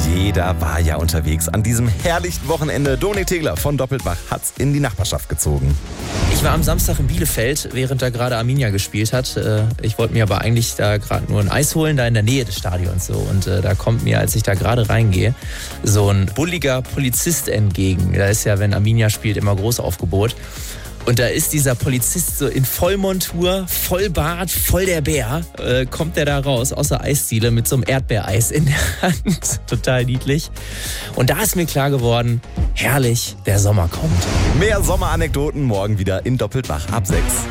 Jeder war ja unterwegs an diesem herrlichen Wochenende. Dominik Tegler von Doppelt wach hat's in die Nachbarschaft gezogen. Ich war am Samstag in Bielefeld, während da gerade Arminia gespielt hat. Ich wollte mir aber eigentlich da gerade nur ein Eis holen, da in der Nähe des Stadions so. Und da kommt mir, als ich da gerade reingehe, so ein bulliger Polizist entgegen. Da ist ja, wenn Arminia spielt, immer Großaufgebot. Und da ist dieser Polizist so in Vollmontur, Vollbart, voll der Bär, kommt der da raus aus der Eisdiele mit so einem Erdbeereis in der Hand. Total niedlich. Und da ist mir klar geworden, herrlich, der Sommer kommt. Mehr Sommeranekdoten morgen wieder in Doppelt wach ab 6.